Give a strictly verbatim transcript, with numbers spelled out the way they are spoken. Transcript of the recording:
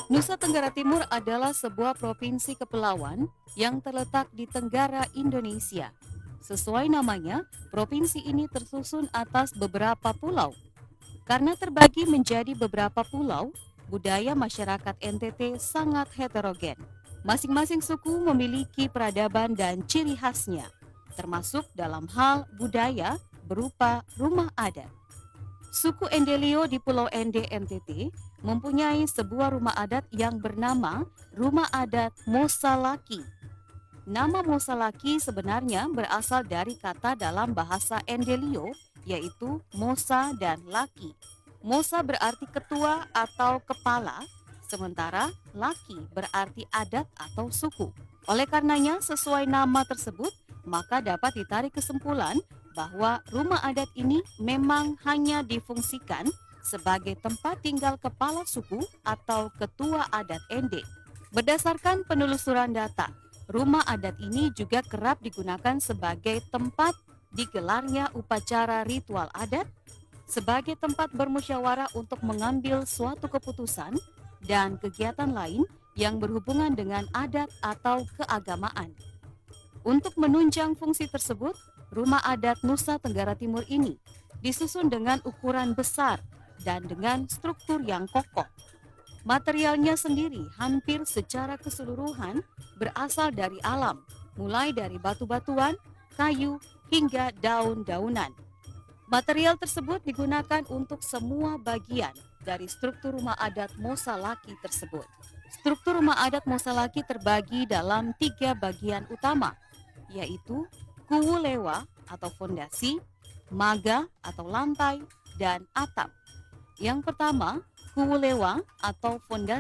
Nusa Tenggara Timur adalah sebuah provinsi kepulauan yang terletak di Tenggara Indonesia. Sesuai namanya, provinsi ini tersusun atas beberapa pulau. Karena terbagi menjadi beberapa pulau, budaya masyarakat N T T sangat heterogen. Masing-masing suku memiliki peradaban dan ciri khasnya, termasuk dalam hal budaya berupa rumah adat. Suku Endelio di Pulau Ende N T T mempunyai sebuah rumah adat yang bernama Rumah Adat Mosalaki. Nama Mosalaki sebenarnya berasal dari kata dalam bahasa Endelio, yaitu Mosa dan Laki. Mosa berarti ketua atau kepala, sementara Laki berarti adat atau suku. Oleh karenanya, sesuai nama tersebut, maka dapat ditarik kesimpulan bahwa rumah adat ini memang hanya difungsikan sebagai tempat tinggal kepala suku atau ketua adat Ende. Berdasarkan penelusuran data, rumah adat ini juga kerap digunakan sebagai tempat digelarnya upacara ritual adat, sebagai tempat bermusyawarah untuk mengambil suatu keputusan, dan kegiatan lain yang berhubungan dengan adat atau keagamaan. Untuk menunjang fungsi tersebut, rumah adat Nusa Tenggara Timur ini disusun dengan ukuran besar dan dengan struktur yang kokoh. Materialnya sendiri hampir secara keseluruhan berasal dari alam, mulai dari batu-batuan, kayu, hingga daun-daunan. Material tersebut digunakan untuk semua bagian dari struktur rumah adat Mosalaki tersebut. Struktur rumah adat Mosalaki terbagi dalam tiga bagian utama, yaitu kuwulewa atau fondasi, maga atau lantai, dan atap. Yang pertama, kuwulewa atau fondasi